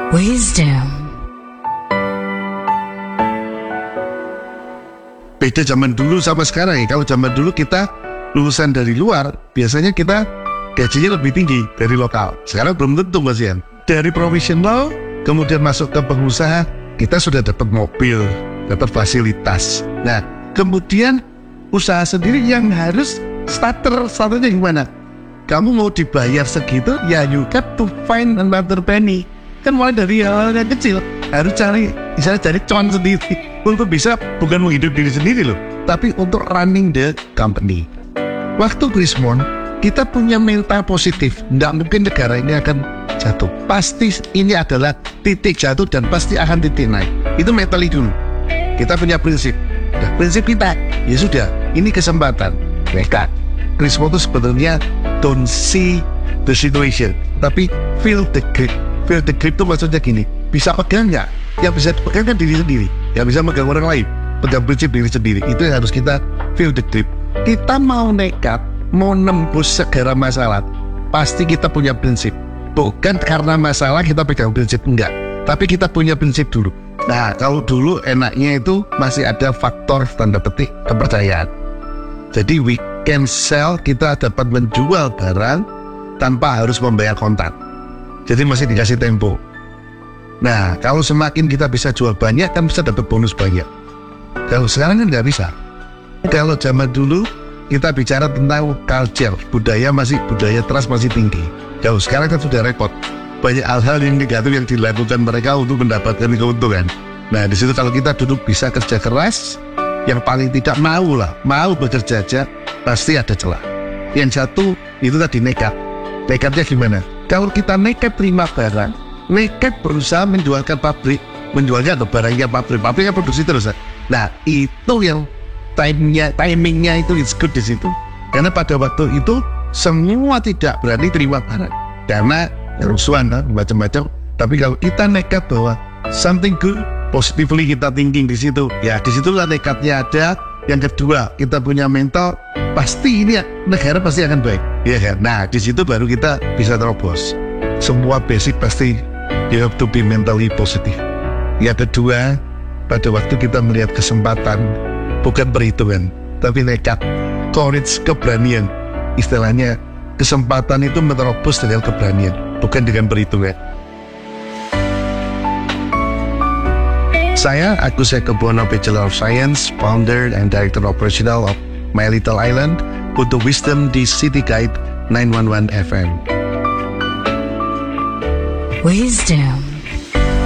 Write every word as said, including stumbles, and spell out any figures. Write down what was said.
Wisdom. Beda zaman dulu sama sekarang ya. Kalau zaman dulu kita lulusan dari luar, biasanya kita gajinya lebih tinggi dari lokal. Sekarang belum tentu, Mas Ian. Dari profesional, kemudian masuk ke pengusaha, kita sudah dapat mobil, dapat fasilitas. Nah, kemudian usaha sendiri yang harus starter, starternya gimana? Kamu mau dibayar segitu, ya you got to find another penny. Kan mulai dari hal yang kecil, harus cari, misalnya cari cuan sendiri. Untuk bisa bukan menghidup diri sendiri loh, tapi untuk running the company. Waktu Krismon, kita punya mental positif. Nggak mungkin negara ini akan jatuh. Pasti ini adalah titik jatuh dan pasti akan titik naik. Itu mentally dulu. Kita punya prinsip. Nah, prinsip kita, ya sudah, ini kesempatan. Mereka, Krismon itu sebetulnya don't see the situation, tapi feel the grip. Feel the grip itu maksudnya gini, bisa pegang nggak? Yang bisa dipegang kan diri sendiri, yang bisa megang orang lain, pegang prinsip diri sendiri. Itu yang harus kita feel the grip. Kita mau nekat, mau nembus segala masalah, pasti kita punya prinsip. Bukan karena masalah kita pegang prinsip, enggak, tapi kita punya prinsip dulu. Nah, kalau dulu enaknya itu masih ada faktor tanda petik kepercayaan. Jadi we can sell, kita dapat menjual barang tanpa harus membayar kontan. Jadi masih dikasih tempo. Nah, kalau semakin kita bisa jual banyak, kan bisa dapat bonus banyak. Kalau sekarang kan nggak bisa. Kalau zaman dulu, kita bicara tentang culture, budaya masih budaya trust masih tinggi. Kalau sekarang kan sudah repot. Banyak hal-hal yang negatif yang dilakukan mereka untuk mendapatkan keuntungan. Nah, di situ kalau kita duduk bisa kerja keras, yang paling tidak mau lah, mau bekerja aja, pasti ada celah. Yang satu, itu tadi nekat. Nekatnya gimana? Kalau kita nekat terima barang, nekat berusaha menjualkan pabrik, menjualnya ke barangnya pabrik, pabriknya produksi terus. Nah, itu yang timingnya, timingnya itu it's good di situ. Karena pada waktu itu semua tidak berani terima barang karena kerusuhan, macam-macam. Tapi kalau kita nekat bahwa something good, positively kita thinking di situ, ya di situlah nekatnya ada. Yang kedua, kita punya mental, pasti ini negara pasti akan baik, ya kan? Nah, di situ baru kita bisa terobos. Semua basic pasti you have to be mentally positive. Yang kedua, pada waktu kita melihat kesempatan, bukan perhitungan, tapi nekat, courage, keberanian. Istilahnya, kesempatan itu menerobos dengan keberanian, bukan dengan perhitungan. Saya Agus Sekebono, Bachelor of Science, Founder and Director Operational of My Little Island, untuk Wisdom di City Guide nine one one F M. Wisdom.